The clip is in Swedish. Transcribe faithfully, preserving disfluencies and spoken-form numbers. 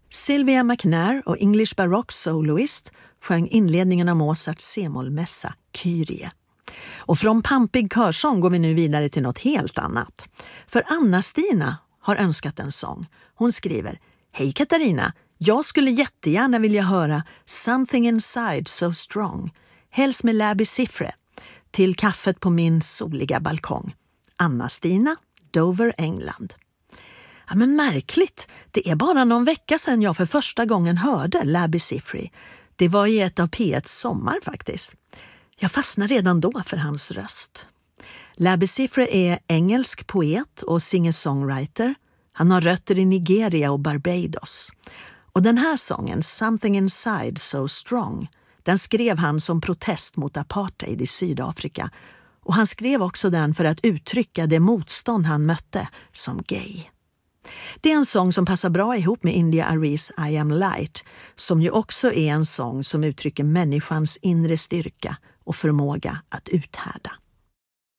Sylvia McNair och English Baroque soloist sjöng inledningen av Mozarts C-mollmässa Kyrie. Och från pampig körsång går vi nu vidare till något helt annat. För Anna-Stina har önskat en sång. Hon skriver: Hej Katarina, jag skulle jättegärna vilja höra Something Inside So Strong. Helst med Labi Siffre. Till kaffet på min soliga balkong. Anna-Stina, Dover, England. Ja, men märkligt. Det är bara någon vecka sedan jag för första gången hörde Labi Siffre. Det var i ett av P ett sommar faktiskt. Jag fastnade redan då för hans röst. Labi Siffre är engelsk poet och singer-songwriter. Han har rötter i Nigeria och Barbados. Och den här sången, Something Inside So Strong, den skrev han som protest mot apartheid i Sydafrika. Och han skrev också den för att uttrycka det motstånd han mötte som gay. Det är en sång som passar bra ihop med India Aries I Am Light, som ju också är en sång som uttrycker människans inre styrka och förmåga att uthärda.